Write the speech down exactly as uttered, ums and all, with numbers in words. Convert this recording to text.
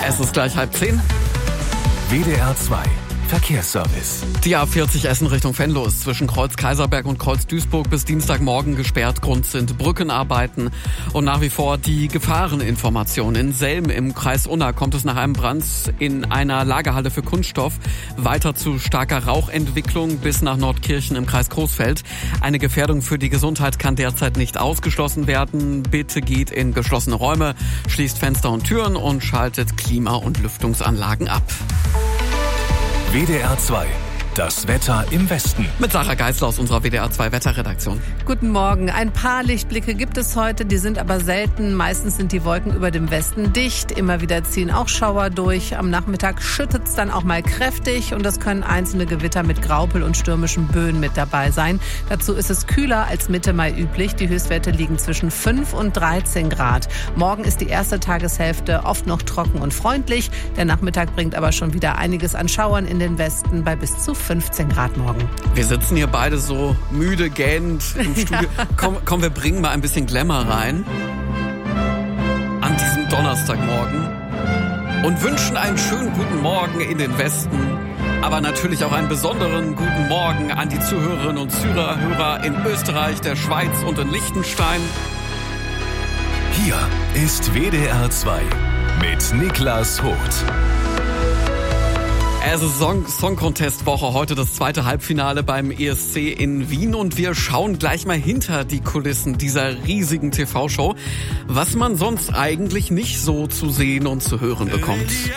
Es ist gleich halb zehn. W D R zwei Verkehrsservice. Die A vierzig Essen Richtung Venlo ist zwischen Kreuz Kaiserberg und Kreuz Duisburg bis Dienstagmorgen gesperrt. Grund sind Brückenarbeiten und nach wie vor die Gefahreninformation. In Selm im Kreis Unna kommt es nach einem Brand in einer Lagerhalle für Kunststoff weiter zu starker Rauchentwicklung bis nach Nordkirchen im Kreis Coesfeld. Eine Gefährdung für die Gesundheit kann derzeit nicht ausgeschlossen werden. Bitte geht in geschlossene Räume, schließt Fenster und Türen und schaltet Klima- und Lüftungsanlagen ab. W D R zwei, das Wetter im Westen. Mit Sarah Geisler aus unserer W D R zwei Wetterredaktion. Guten Morgen. Ein paar Lichtblicke gibt es heute, die sind aber selten. Meistens sind die Wolken über dem Westen dicht. Immer wieder ziehen auch Schauer durch. Am Nachmittag schüttet es dann auch mal kräftig und es können einzelne Gewitter mit Graupel und stürmischen Böen mit dabei sein. Dazu ist es kühler als Mitte Mai üblich. Die Höchstwerte liegen zwischen fünf und dreizehn Grad. Morgen ist die erste Tageshälfte oft noch trocken und freundlich. Der Nachmittag bringt aber schon wieder einiges an Schauern in den Westen bei bis zu fünfzehn Grad morgen. Wir sitzen hier beide so müde, gähnend im Studio. Ja. Komm, komm, wir bringen mal ein bisschen Glamour rein an diesem Donnerstagmorgen und wünschen einen schönen guten Morgen in den Westen, aber natürlich auch einen besonderen guten Morgen an die Zuhörerinnen und Zuhörer in Österreich, der Schweiz und in Liechtenstein. Hier ist W D R zwei mit Niklas Hoth. Es ist Song, Song Contest Woche, heute das zweite Halbfinale beim E S C in Wien und wir schauen gleich mal hinter die Kulissen dieser riesigen T V-Show, was man sonst eigentlich nicht so zu sehen und zu hören bekommt.